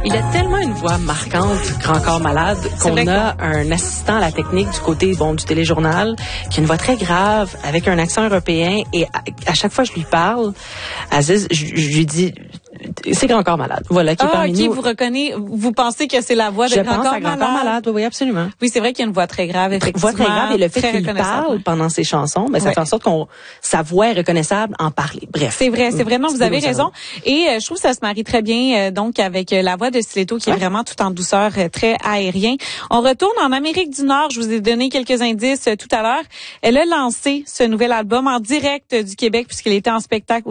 Il a tellement une voix marquante, Grand Corps Malade, qu'on a un assistant à la technique du côté du téléjournal qui a une voix très grave, avec un accent européen. Et à chaque fois que je lui parle, Aziz, je lui dis... C'est Grand Corps Malade. Voilà, qui est parmi nous. Vous pensez que c'est la voix de Grand Corps Malade? Grand Corps Malade, oui, absolument. Oui, c'est vrai qu'il y a une voix très grave, effectivement. Voix très grave, et le fait qu'il parle pendant ses chansons, ça fait en sorte sa voix est reconnaissable en parler. Bref. C'est vrai, non, vous avez raison. Et je trouve que ça se marie très bien, donc, avec la voix de Stiletto, qui est vraiment tout en douceur, très aérien. On retourne en Amérique du Nord. Je vous ai donné quelques indices tout à l'heure. Elle a lancé ce nouvel album en direct du Québec, puisqu'elle était en spectacle